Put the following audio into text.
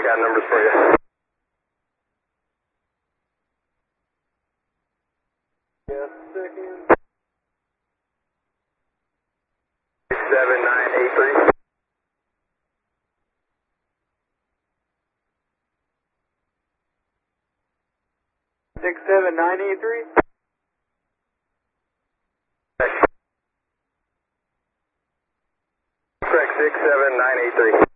I got numbers for you. Just a second. 7983. 67983. Correct, 67983.